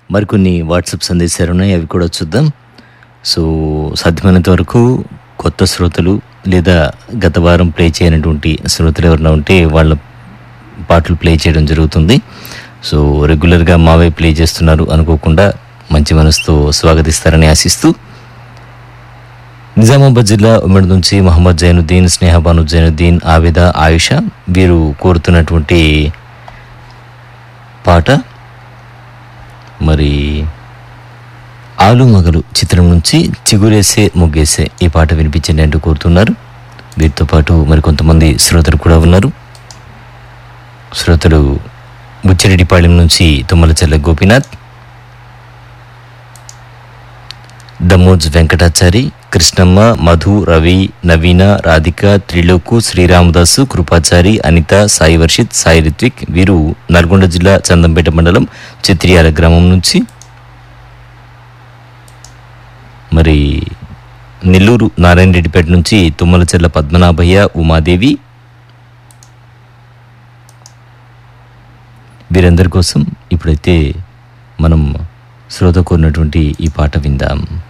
మరికొన్ని వాట్సాప్ సందేశాలు ఉన్నాయి, అవి కూడా చూద్దాం. సో సాధ్యమైనంత వరకు కొత్త శ్రోతలు లేదా గత వారం ప్లే చేయనటువంటి శ్రోతలు ఎవరైనా ఉంటే వాళ్ళ పాటలు ప్లే చేయడం జరుగుతుంది. సో రెగ్యులర్గా మావే ప్లే చేస్తున్నారు అనుకోకుండా మంచి మనసుతో స్వాగతిస్తారని ఆశిస్తూ, నిజామాబాద్ జిల్లా ఉమ్మడి నుంచి మహమ్మద్ జైనుద్దీన్, స్నేహబాను జైనుద్దీన్, ఆవిద, ఆయుష వీరు కోరుతున్నటువంటి పాట మరి ఆలు మగలు చిత్రం నుంచి చిగురేసే ముగ్గేసే ఈ పాట వినిపించండి అంటూ కోరుతున్నారు. వీరితో పాటు మరికొంతమంది శ్రోతలు కూడా ఉన్నారు. శ్రోతలు బుచ్చిరెడ్డిపాళెం నుంచి తుమ్మలచెల్ల గోపీనాథ్, దమోజ్ వెంకటాచారి, కృష్ణమ్మ, మధు, రవి, నవీన, రాధిక, త్రిలోకు, శ్రీరామదాసు, కృపాచారి, అనిత, సాయి వర్షిత్, సాయి రిత్విక్ వీరు నల్గొండ జిల్లా చందంపేట మండలం చిత్రియాల గ్రామం నుంచి, మరి నెల్లూరు నారాయణ రెడ్డిపేట నుంచి తుమ్మలచెల్ల పద్మనాభయ్య, ఉమాదేవి వీరందరి కోసం ఇప్పుడైతే మనం శ్రోత కోరినటువంటి ఈ పాట విందాం.